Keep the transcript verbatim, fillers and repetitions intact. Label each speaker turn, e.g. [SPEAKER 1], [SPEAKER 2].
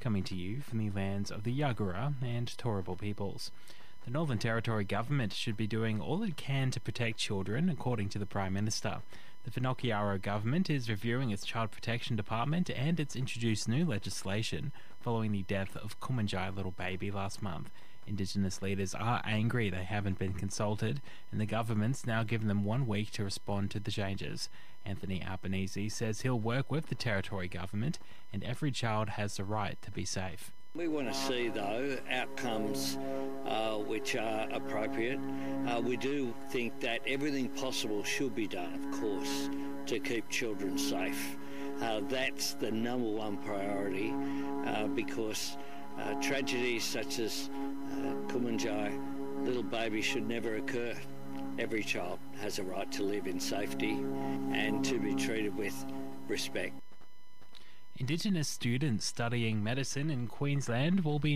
[SPEAKER 1] coming to you from the lands of the Yagara and Turrbal peoples. The Northern Territory government should be doing all it can to protect children, according to the Prime Minister. The Whanakiaro government is reviewing its Child Protection Department and it's introduced new legislation following the death of Kumanjai little baby last month. Indigenous leaders are angry they haven't been consulted, and the government's now given them one week to respond to the changes. Anthony Albanese says he'll work with the Territory government, and every child has the right to be safe.
[SPEAKER 2] We want to see, though, outcomes uh, which are appropriate. Uh, we do think that everything possible should be done, of course, to keep children safe. Uh, that's the number one priority uh, because uh, tragedies such as uh, Kumanjai, little baby, should never occur. Every child has a right to live in safety and to be treated with respect.
[SPEAKER 1] Indigenous students studying medicine in Queensland will be